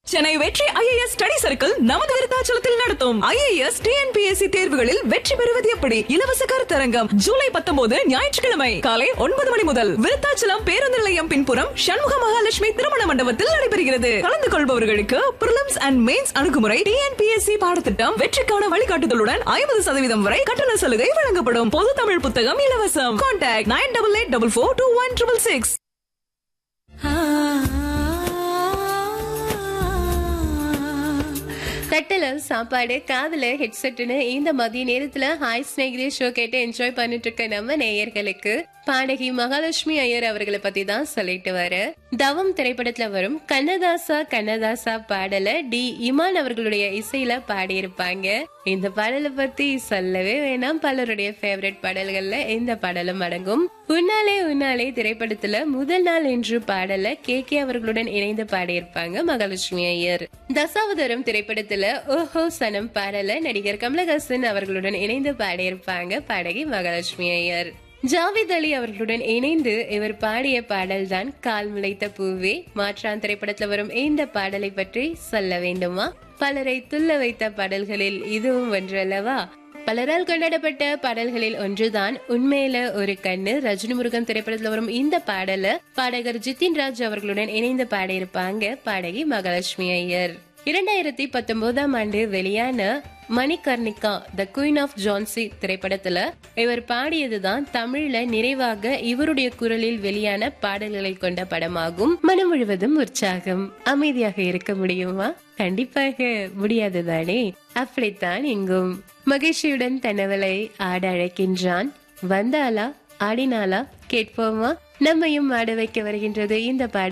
சென்னை வெற்றி IAS study circle நமது விருத்தாச்சலத்தில் நடத்தும் IAS TNPSC தேர்வுகளில் வெற்றி பெறுவது எப்படி இலவச கருத்தரங்கம் ஜூலை 19 ஞாயிற்றுக்கிழமை காலை 9 மணி முதல் விருத்தாச்சலம் பேருந்து நிலையம் பின்புறம் சண்முக மகாலட்சுமி திருமண மண்டபத்தில் நடைபெறுகிறது. கலந்து கொள்பவர்களுக்கு பிரிலிம்ஸ் அண்ட் மெயின்ஸ் அணுகுமுறை TNPSC பாடத்திட்டம் வெற்றிக்கான வழிகாட்டுதலுடன் 50% வரை கட்டண சலுகை வழங்கப்படும். பொது தமிழ் புத்தகம் இலவசம். கான்டாக்ட் 9884421666. தட்டல சாப்பாடு காதல ஹெட்செட்னு இந்த மதிய நேரத்துல ஹாய் ஸ்நேகிதே ஷோ கேட்டு என்ஜாய் பண்ணிட்டு இருக்க நம்ம நேயர்களுக்கு பாடகி மகாலட்சுமி ஐயர் அவர்களை பத்தி தான் சொல்லிட்டு வர தவம் திரைப்படத்துல வரும் கண்ணதாசா கண்ணதாசா பாடல டி இமான் அவர்களுடைய இசையில பாடியிருப்பாங்க. இந்த பாடலை பத்தி சொல்லவே வேணாம், பலருடைய ஃபேவரட் பாடல்கள்ல இந்த பாடலும் அடங்கும். உன்னாலே உன்னாலே திரைப்படத்துல முதல் நாள் என்று பாடல KK அவர்களுடன் இணைந்து பாடியிருப்பாங்க மகாலட்சுமி ஐயர். தசாவதாரம் திரைப்படத்துல ஓஹோ சனம் பாடல நடிகர் கமலஹாசன் அவர்களுடன் இணைந்து பாடியிருப்பாங்க பாடகி மகாலட்சுமி ஐயர். ஜாவேத் அலி அவர்களுடன் இணைந்து இவர் பாடிய பாடல் தான் கால் முளைத்த பூவே. மாற்றான் திரைப்படத்துல வரும் இந்த பாடலை பற்றி சொல்ல வேண்டுமா? பலரை துள்ள வைத்த பாடல்களில் இதுவும் ஒன்றல்லவா? பலரால் கொண்டாடப்பட்ட பாடல்களில் ஒன்றுதான் உண்மையில ஒரு கண்ணு. ரஜினி முருகன் திரைப்படத்துல வரும் இந்த பாடல பாடகர் ஜித்தின் ராஜ் அவர்களுடன் இணைந்து பாடியிருப்பாங்க பாடகி மகாலட்சுமி ஐயர். 2019 ஆண்டு வெளியான மணிகர்ணிகா த குயின் ஆஃப் ஜான்சி திரைப்படத்துல இவர் பாடியதுதான் தமிழ்ல நிறைவாக இவருடைய குரலில் வெளியான பாடல்களை கொண்ட படமாகும். மனம் முழுவதும் உற்சாகம். அமைதியாக இருக்க முடியுமா? கண்டிப்பாக முடியாதுதானே. அப்படித்தான் இங்கும் மகிழ்ச்சியுடன் தன்னவளை ஆட அழைக்கின்றான். வந்தாளா ஆடினாளா கேட்போமா? நம்மையும் ஆட வைக்க வருகின்றது இந்த பாடல்.